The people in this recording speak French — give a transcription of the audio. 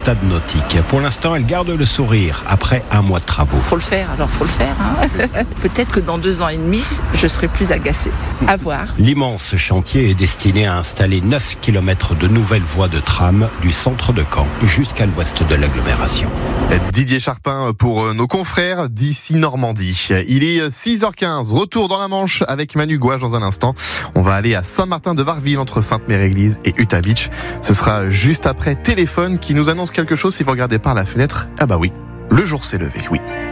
stade nautique. Pour l'instant, elle garde le sourire après un mois de travaux. Faut le faire, hein. Peut-être que dans 2 ans et demi, je serai plus agacée. À voir. L'immense chantier est destiné à installer 9 km de nouvelles voies de tram du centre de Caen jusqu'à l'ouest de l'agglomération. Didier Charpin pour nos confrères d'ici Normandie. Il est 6h15, retour dans la Manche avec Manu Gouache dans un instant. On va aller à Saint-Martin-de-Varreville entre Sainte-Mère-Église et Utah Beach. Ce sera juste après Téléphone qui nous annonce quelque chose si vous regardez par la fenêtre. Ah bah oui, le jour s'est levé, oui.